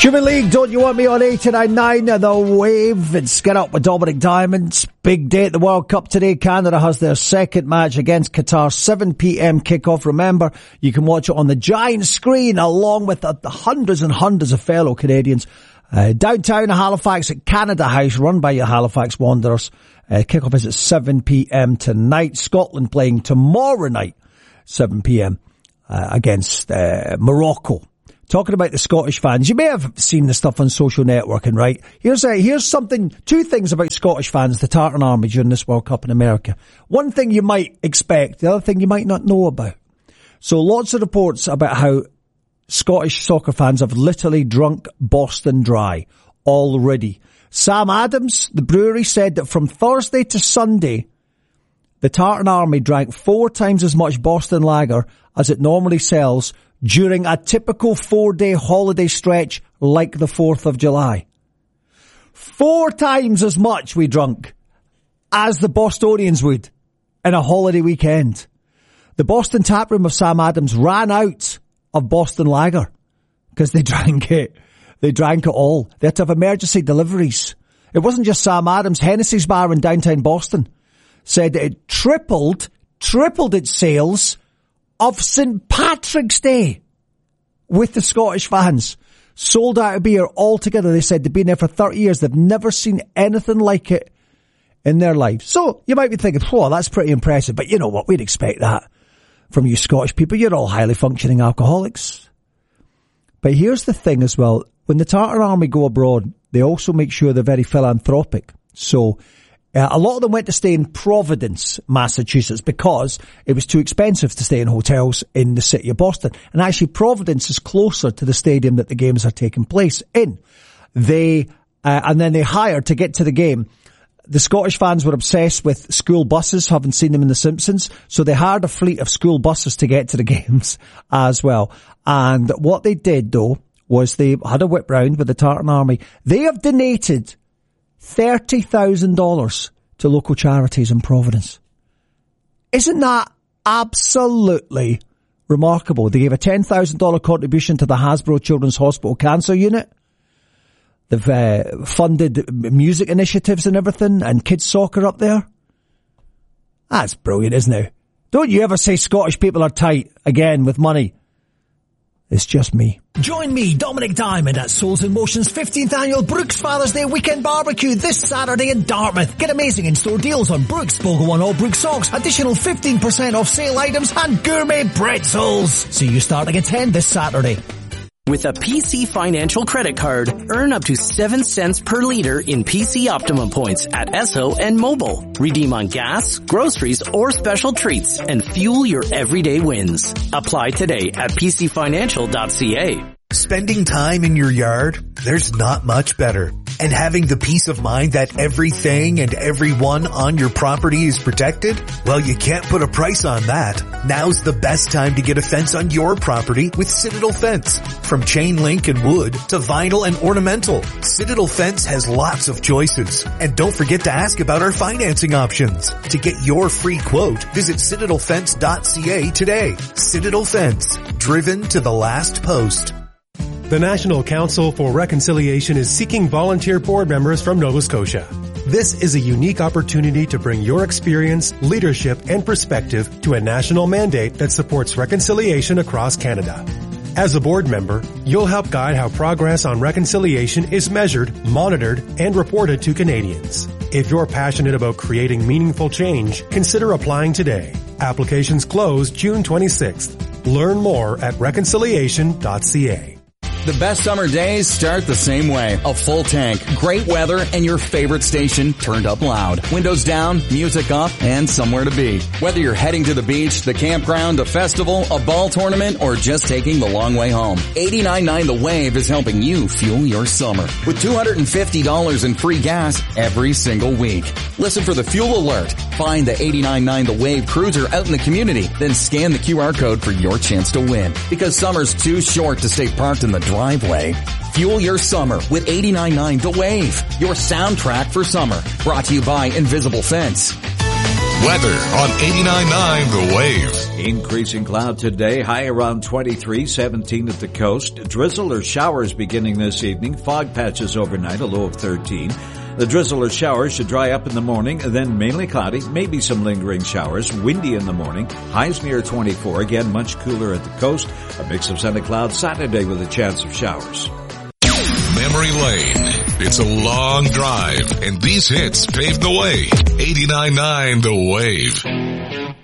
Human League, don't you want me on 89.9 The Wave? It's Get Up with Dominic Diamond. Big day at the World Cup today. Canada has their second match against Qatar, 7 p.m. kickoff. Remember, you can watch it on the giant screen along with the hundreds and hundreds of fellow Canadians. Downtown Halifax at Canada House, run by your Halifax Wanderers. Kickoff is at 7 p.m. tonight. Scotland playing tomorrow night, 7 p.m. Against Morocco. Talking about the Scottish fans, you may have seen the stuff on social networking, right? Here's something, two things about Scottish fans, the Tartan Army during this World Cup in America. One thing you might expect, the other thing you might not know about. So lots of reports about how Scottish soccer fans have literally drunk Boston dry already. Sam Adams, the brewery, said that from Thursday to Sunday, the Tartan Army drank 4 times as much Boston Lager as it normally sells during a typical 4-day holiday stretch like the 4th of July. 4 times as much we drunk as the Bostonians would in a holiday weekend. The Boston taproom of Sam Adams ran out of Boston Lager because they drank it. They drank it all. They had to have emergency deliveries. It wasn't just Sam Adams. Hennessy's bar in downtown Boston said that it tripled its sales of St. Patrick's Day with the Scottish fans. Sold out of beer altogether. They said they've been there for 30 years. They've never seen anything like it in their lives. So you might be thinking, whoa, that's pretty impressive. But you know what? We'd expect that from you Scottish people. You're all highly functioning alcoholics. But here's the thing as well. When the Tartan Army go abroad, they also make sure they're very philanthropic. So a lot of them went to stay in Providence, Massachusetts, because it was too expensive to stay in hotels in the city of Boston. And actually, Providence is closer to the stadium that the games are taking place in. And then they hired, to get to the game, the Scottish fans were obsessed with school buses, having seen them in The Simpsons. So they hired a fleet of school buses to get to the games as well. And what they did, though, was they had a whip round with the Tartan Army. They have donated $30,000 to local charities in Providence. Isn't that absolutely remarkable? They gave a $10,000 contribution to the Hasbro Children's Hospital Cancer Unit. They've funded music initiatives and everything, and kids soccer up there. That's brilliant, isn't it? Don't you ever say Scottish people are tight again with money. It's just me. Join me, Dominic Diamond, at Souls in Motion's 15th annual Brooks Father's Day Weekend Barbecue this Saturday in Dartmouth. Get amazing in-store deals on Brooks, Bogo and all Brooks socks, additional 15% off sale items, and gourmet pretzels. See you starting at 10 this Saturday. With a PC Financial credit card, earn up to 7 cents per liter in PC Optimum points at Esso and Mobile. Redeem on gas, groceries, or special treats and fuel your everyday wins. Apply today at pcfinancial.ca. Spending time in your yard? There's not much better. And having the peace of mind that everything and everyone on your property is protected? Well, you can't put a price on that. Now's the best time to get a fence on your property with Citadel Fence. From chain link and wood to vinyl and ornamental, Citadel Fence has lots of choices. And don't forget to ask about our financing options. To get your free quote, visit citadelfence.ca today. Citadel Fence, driven to the last post. The National Council for Reconciliation is seeking volunteer board members from Nova Scotia. This is a unique opportunity to bring your experience, leadership, and perspective to a national mandate that supports reconciliation across Canada. As a board member, you'll help guide how progress on reconciliation is measured, monitored, and reported to Canadians. If you're passionate about creating meaningful change, consider applying today. Applications close June 26th. Learn more at reconciliation.ca. The best summer days start the same way. A full tank, great weather, and your favorite station turned up loud. Windows down, music up, and somewhere to be. Whether you're heading to the beach, the campground, a festival, a ball tournament, or just taking the long way home, 89.9 The Wave is helping you fuel your summer with $250 in free gas every single week. Listen for the fuel alert. Find the 89.9 The Wave cruiser out in the community, then scan the QR code for your chance to win. Because summer's too short to stay parked in the driveway. Fuel your summer with 89.9 The Wave, your soundtrack for summer. Brought to you by Invisible Fence. Weather on 89.9 The Wave. Increasing cloud today, high around 23, 17 at the coast. Drizzle or showers beginning this evening. Fog patches overnight, a low of 13. The drizzle or showers should dry up in the morning, then mainly cloudy, maybe some lingering showers. Windy in the morning, highs near 24. Again, much cooler at the coast. A mix of sun and clouds Saturday with a chance of showers. Memory Lane. It's a long drive, and these hits paved the way. 89.9 The Wave.